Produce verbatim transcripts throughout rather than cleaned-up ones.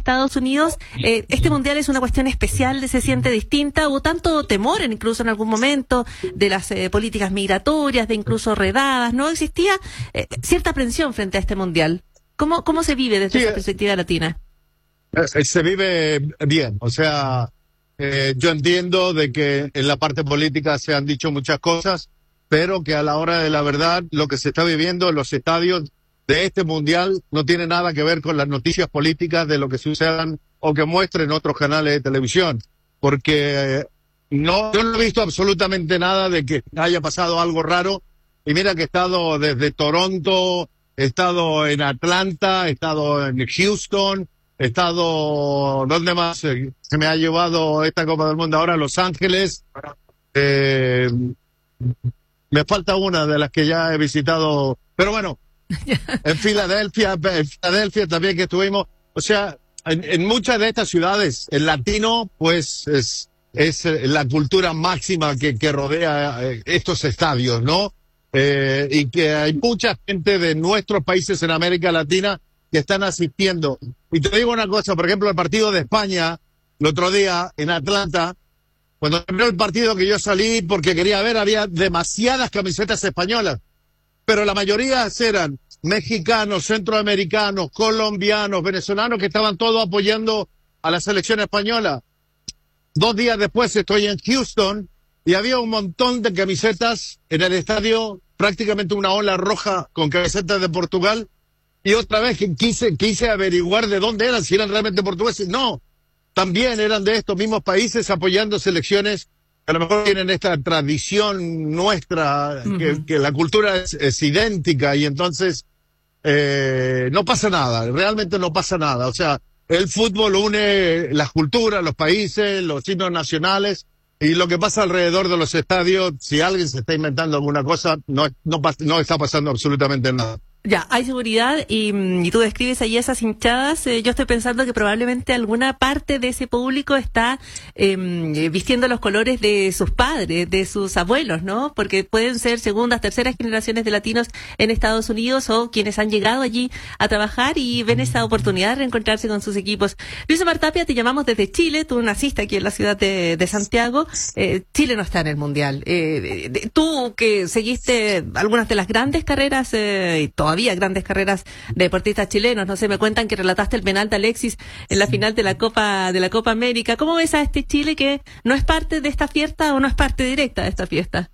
Estados Unidos. Eh, este mundial es una cuestión especial, se siente distinta. Hubo tanto temor, en, incluso en algún momento, de las eh, políticas migratorias, de incluso redadas. No existía eh, cierta aprensión frente a este mundial. ¿Cómo, cómo se vive desde sí, esa perspectiva latina? Se vive bien, o sea, eh, yo entiendo de que en la parte política se han dicho muchas cosas, pero que a la hora de la verdad lo que se está viviendo en los estadios de este mundial no tiene nada que ver con las noticias políticas de lo que sucedan o que muestren otros canales de televisión, porque eh, no, yo no he visto absolutamente nada de que haya pasado algo raro, y mira que he estado desde Toronto, he estado en Atlanta, he estado en Houston, he estado, ¿dónde más se me ha llevado esta Copa del Mundo? Ahora Los Ángeles. Eh, me falta una de las que ya he visitado, pero bueno, en Filadelfia, en Filadelfia también que estuvimos. O sea, en, en muchas de estas ciudades, el latino, pues, es, es la cultura máxima que, que rodea estos estadios, ¿no? Eh, y que hay mucha gente de nuestros países en América Latina que están asistiendo. Y te digo una cosa, por ejemplo, el partido de España, el otro día en Atlanta, cuando terminó el partido que yo salí porque quería ver, había demasiadas camisetas españolas, pero la mayoría eran mexicanos, centroamericanos, colombianos, venezolanos, que estaban todos apoyando a la selección española. Dos días después estoy en Houston y había un montón de camisetas en el estadio, prácticamente una ola roja con camisetas de Portugal. Y otra vez que quise, quise averiguar de dónde eran, si eran realmente portugueses. No, también eran de estos mismos países apoyando selecciones que a lo mejor tienen esta tradición nuestra, uh-huh. que, que la cultura es, es idéntica, y entonces eh, no pasa nada, realmente no pasa nada. O sea, el fútbol une las culturas, los países, los himnos nacionales, y lo que pasa alrededor de los estadios, si alguien se está inventando alguna cosa, no, no, no está pasando absolutamente nada. Ya, hay seguridad y, y tú describes ahí esas hinchadas. Eh, yo estoy pensando que probablemente alguna parte de ese público está eh, vistiendo los colores de sus padres, de sus abuelos, ¿no? Porque pueden ser segundas, terceras generaciones de latinos en Estados Unidos o quienes han llegado allí a trabajar y ven esa oportunidad de reencontrarse con sus equipos. Luis Omar Tapia, te llamamos desde Chile. Tú naciste aquí en la ciudad de, de Santiago. Eh, Chile no está en el Mundial. Eh, de, tú que seguiste algunas de las grandes carreras eh, y todavía Había grandes carreras de deportistas chilenos, no sé, me cuentan que relataste el penal de Alexis en la final de la Copa de la Copa América. ¿Cómo ves a este Chile que no es parte de esta fiesta o no es parte directa de esta fiesta?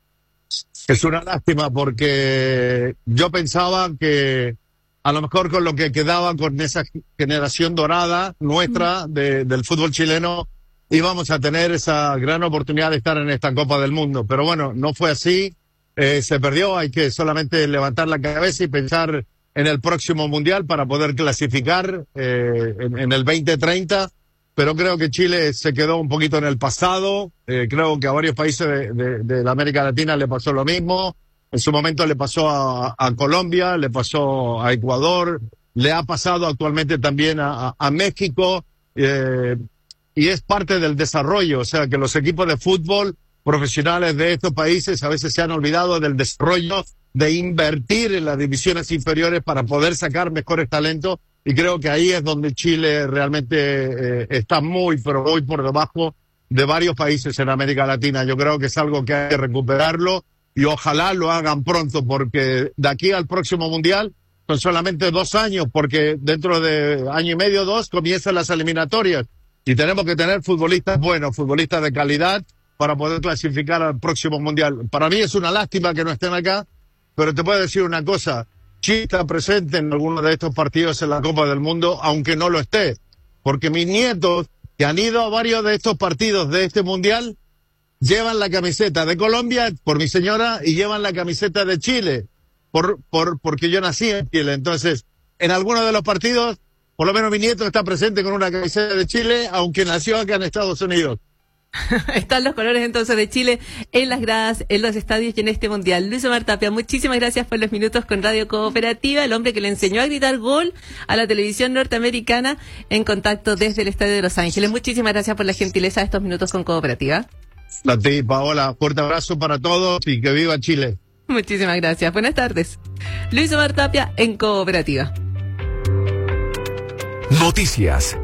Es una lástima porque yo pensaba que a lo mejor con lo que quedaba con esa generación dorada nuestra de, del fútbol chileno íbamos a tener esa gran oportunidad de estar en esta Copa del Mundo, pero bueno, no fue así. Eh, se perdió, hay que solamente levantar la cabeza y pensar en el próximo Mundial para poder clasificar eh, en, en el veinte treinta, pero creo que Chile se quedó un poquito en el pasado. Eh, creo que a varios países de, de, de la América Latina le pasó lo mismo. En su momento le pasó a, a Colombia, le pasó a Ecuador, le ha pasado actualmente también a, a, a México, eh, y es parte del desarrollo, o sea que los equipos de fútbol profesionales de estos países a veces se han olvidado del desarrollo, de invertir en las divisiones inferiores para poder sacar mejores talentos, y creo que ahí es donde Chile realmente eh, está muy, pero muy por debajo de varios países en América Latina. Yo creo que es algo que hay que recuperarlo y ojalá lo hagan pronto, porque de aquí al próximo Mundial son solamente dos años, porque dentro de año y medio, dos, comienzan las eliminatorias y tenemos que tener futbolistas buenos, futbolistas de calidad, para poder clasificar al próximo Mundial. Para mí es una lástima que no estén acá, pero te puedo decir una cosa, Chile está presente en algunos de estos partidos en la Copa del Mundo, aunque no lo esté, porque mis nietos, que han ido a varios de estos partidos de este Mundial, llevan la camiseta de Colombia, por mi señora, y llevan la camiseta de Chile, por, por, porque yo nací en Chile. Entonces, en algunos de los partidos, por lo menos mi nieto está presente con una camiseta de Chile, aunque nació acá en Estados Unidos. Están los colores entonces de Chile en las gradas, en los estadios y en este Mundial. Luis Omar Tapia, muchísimas gracias por los minutos con Radio Cooperativa, el hombre que le enseñó a gritar gol a la televisión norteamericana, en contacto desde el Estadio de Los Ángeles. Muchísimas gracias por la gentileza de estos minutos con Cooperativa. A ti, Paola, fuerte abrazo para todos y que viva Chile. Muchísimas gracias, buenas tardes. Luis Omar Tapia en Cooperativa. Noticias.